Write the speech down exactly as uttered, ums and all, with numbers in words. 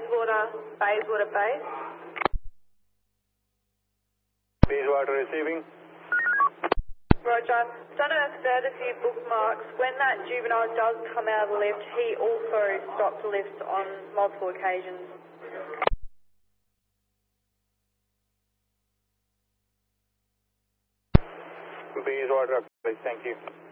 Bayswater, Bayswater Base. Bayswater receiving. Roger. Done a further few bookmarks. When that juvenile does come out of the lift, he also stops the lift on multiple occasions. Bayswater, thank you.